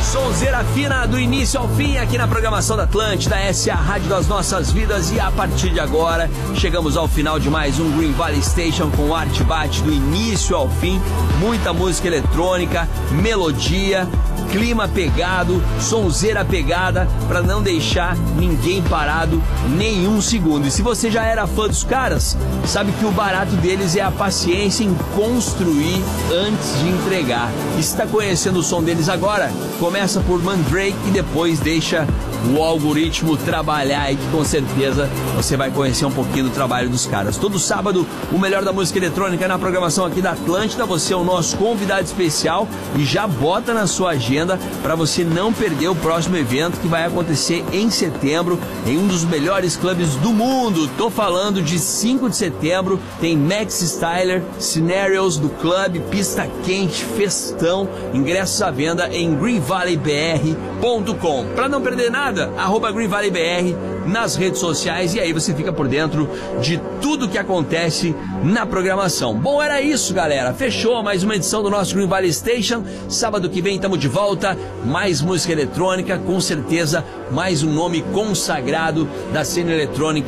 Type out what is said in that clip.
Sonzeira fina do início ao fim aqui na programação da Atlântida. Essa é a rádio das nossas vidas e a partir de agora chegamos ao final de mais um Green Valley Station com Arte Bate do início ao fim. Muita música eletrônica, melodia, clima pegado, sonzeira pegada para não deixar ninguém parado nem um segundo. E se você já era fã dos caras, sabe que o barato deles é a paciência em construir antes de entregar. E se está conhecendo o som deles agora, começa por Mandrake e depois deixa o algoritmo trabalhar e que com certeza você vai conhecer um pouquinho do trabalho dos caras. Todo sábado, o melhor da música eletrônica na programação aqui da Atlântida. Você é o nosso convidado especial e já bota na sua agenda para você não perder o próximo evento que vai acontecer em setembro em um dos melhores clubes do mundo. Tô falando de 5 de setembro, tem Max Styler, Scenarios do clube, pista quente, festão, ingressos à venda em greenvalleybr.com. Para não perder nada, @GreenValleyBR nas redes sociais e aí você fica por dentro de tudo que acontece na programação. Bom, era isso, galera. Fechou mais uma edição do nosso Green Valley Station. Sábado que vem estamos de volta. Mais música eletrônica, com certeza mais um nome consagrado da cena eletrônica